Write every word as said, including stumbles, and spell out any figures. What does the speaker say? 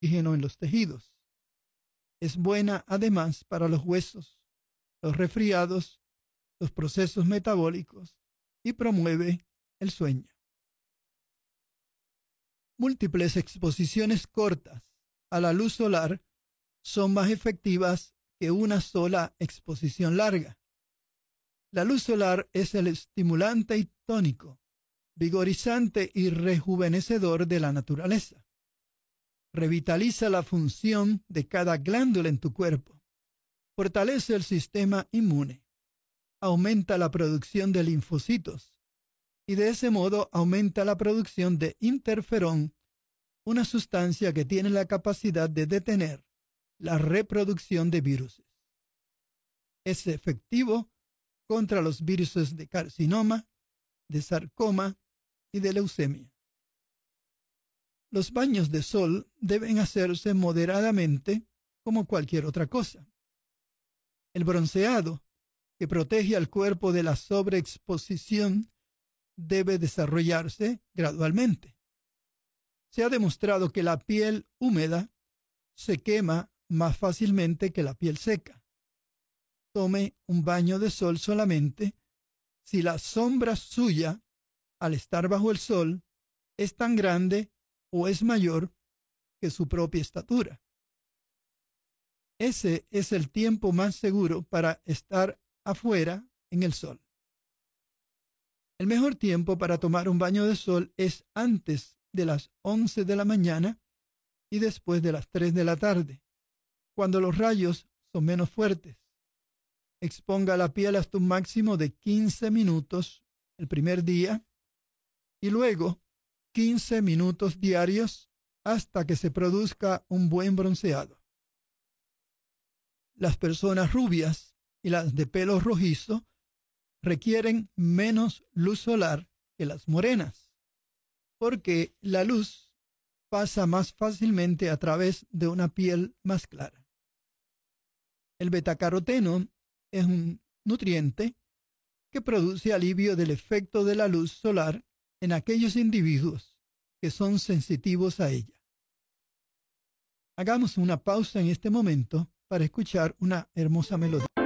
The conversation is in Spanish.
oxígeno en los tejidos. Es buena además para los huesos, los resfriados, los procesos metabólicos y promueve el sueño. Múltiples exposiciones cortas a la luz solar son más efectivas que una sola exposición larga. La luz solar es el estimulante y tónico, vigorizante y rejuvenecedor de la naturaleza. Revitaliza la función de cada glándula en tu cuerpo, fortalece el sistema inmune, aumenta la producción de linfocitos y de ese modo aumenta la producción de interferón, una sustancia que tiene la capacidad de detener la reproducción de virus. Es efectivo contra los virus de carcinoma, de sarcoma y de leucemia. Los baños de sol deben hacerse moderadamente como cualquier otra cosa. El bronceado, que protege al cuerpo de la sobreexposición, debe desarrollarse gradualmente. Se ha demostrado que la piel húmeda se quema más fácilmente que la piel seca. Tome un baño de sol solamente si la sombra suya, al estar bajo el sol, es tan grande o es mayor que su propia estatura. Ese es el tiempo más seguro para estar afuera en el sol. El mejor tiempo para tomar un baño de sol es antes de las once de la mañana y después de las tres de la tarde, cuando los rayos son menos fuertes. Exponga la piel hasta un máximo de quince minutos el primer día y luego quince minutos diarios hasta que se produzca un buen bronceado. Las personas rubias y las de pelo rojizo requieren menos luz solar que las morenas, porque la luz pasa más fácilmente a través de una piel más clara. El betacaroteno es un nutriente que produce alivio del efecto de la luz solar en aquellos individuos que son sensitivos a ella. Hagamos una pausa en este momento para escuchar una hermosa melodía.